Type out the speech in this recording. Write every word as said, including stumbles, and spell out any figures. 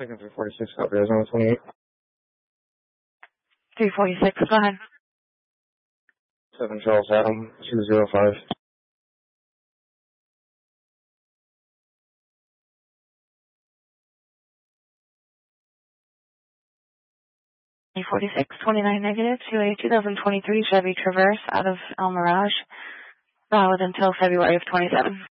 Taking three forty-six, copy, Arizona twenty-eight. three forty-six, go ahead. seven Charles Adam, two zero five. three forty-six, twenty-nine negative, to a two thousand twenty-three Chevy Traverse out of El Mirage, valid until February of twenty-seven.